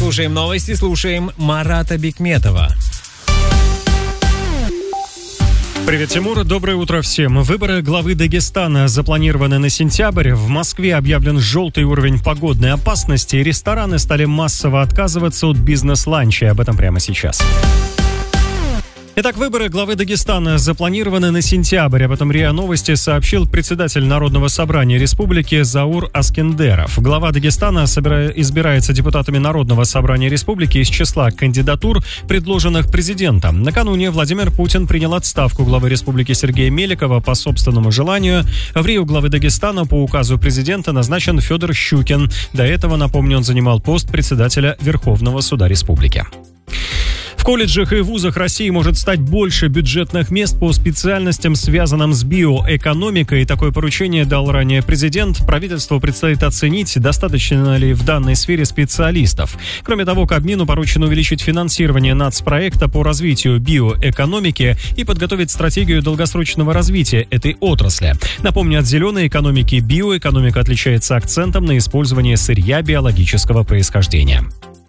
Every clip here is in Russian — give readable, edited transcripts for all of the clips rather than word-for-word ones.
слушаем новости, слушаем Марата Бикметова. Привет, Тимур. Доброе утро всем. Выборы главы Дагестана запланированы на сентябрь. В Москве объявлен желтый уровень погодной опасности. Рестораны стали массово отказываться от бизнес-ланча. Об этом прямо сейчас. Итак, выборы главы Дагестана запланированы на сентябрь. Об этом РИА Новости сообщил председатель Народного собрания республики Заур Аскендеров. Глава Дагестана избирается депутатами Народного собрания республики из числа кандидатур, предложенных президентом. Накануне Владимир Путин принял отставку главы республики Сергея Меликова по собственному желанию. В РИО главы Дагестана по указу президента назначен Федор Щукин. До этого, напомню, он занимал пост председателя Верховного суда республики. В колледжах и вузах России может стать больше бюджетных мест по специальностям, связанным с биоэкономикой. Такое поручение дал ранее президент. Правительству предстоит оценить, достаточно ли в данной сфере специалистов. Кроме того, Кабмину поручено увеличить финансирование нацпроекта по развитию биоэкономики и подготовить стратегию долгосрочного развития этой отрасли. Напомню, от зеленой экономики биоэкономика отличается акцентом на использование сырья биологического происхождения.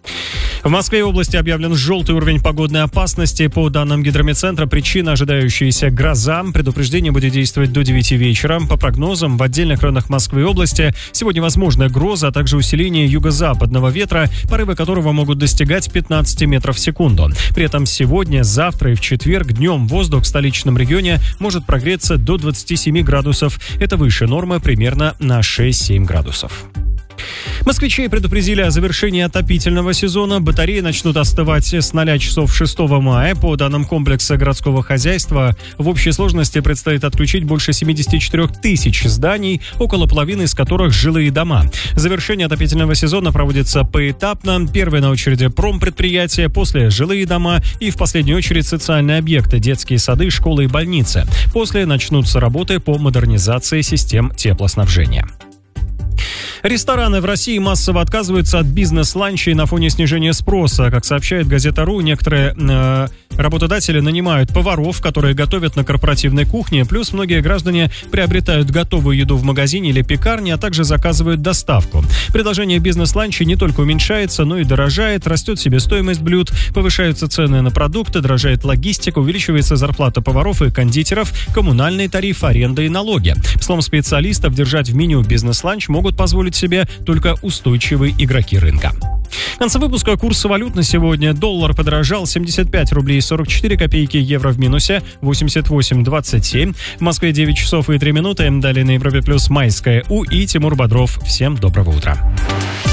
В Москве и области объявлен желтый уровень погодной опасности. По данным Гидрометцентра, причина ожидающаяся гроза. Предупреждение будет действовать до 9 вечера. По прогнозам, в отдельных районах Москвы и области сегодня возможна гроза, а также усиление юго-западного ветра, порывы которого могут достигать 15 метров в секунду. При этом сегодня, завтра и в четверг днем воздух в столичном регионе может прогреться до 27 градусов. Это выше нормы примерно на 6-7 градусов. Москвичей предупредили о завершении отопительного сезона. Батареи начнут остывать с 0 часов 6 мая. По данным комплекса городского хозяйства, в общей сложности предстоит отключить больше 74 тысяч зданий, около половины из которых жилые дома. Завершение отопительного сезона проводится поэтапно. Первые на очереди промпредприятия, после жилые дома и в последнюю очередь социальные объекты, детские сады, школы и больницы. После начнутся работы по модернизации систем теплоснабжения. Рестораны в России массово отказываются от бизнес-ланчей на фоне снижения спроса. Как сообщает газета.ру, некоторые работодатели нанимают поваров, которые готовят на корпоративной кухне, плюс многие граждане приобретают готовую еду в магазине или пекарне, а также заказывают доставку. Предложение бизнес-ланчей не только уменьшается, но и дорожает, растет себестоимость блюд, повышаются цены на продукты, дорожает логистика, увеличивается зарплата поваров и кондитеров, коммунальный тариф, аренда и налоги. По словам специалистов, держать в меню бизнес-ланч могут позволить себе только устойчивые игроки рынка. В конце выпуска курсы валют на сегодня. Доллар подорожал 75 рублей 44 копейки, евро в минусе 88,27. В Москве 9 часов и 3 минуты. Далее на Европе Плюс Майская У и Тимур Бодров. Всем доброго утра.